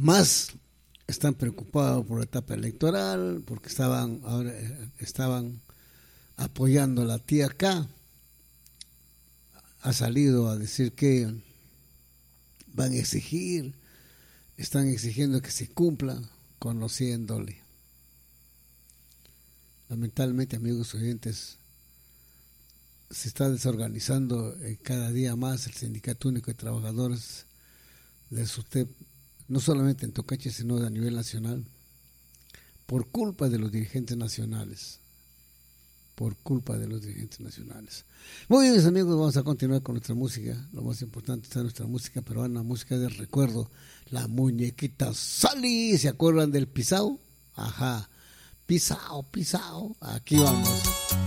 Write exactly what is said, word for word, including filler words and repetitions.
más están preocupados por la etapa electoral, porque estaban ahora estaban apoyando a la tía K. Ha salido a decir que van a exigir, están exigiendo que se cumpla, conociéndole. Lamentablemente, amigos oyentes, se está desorganizando eh, cada día más el Sindicato Único de Trabajadores del SUTEP, no solamente en Tocache, sino a nivel nacional, por culpa de los dirigentes nacionales. Por culpa de los dirigentes nacionales. Muy bien, mis amigos, vamos a continuar con nuestra música. Lo más importante está nuestra música peruana, música de recuerdo. La muñequita Sally, ¿se acuerdan del pisao? Ajá, pisao, pisao. Aquí vamos.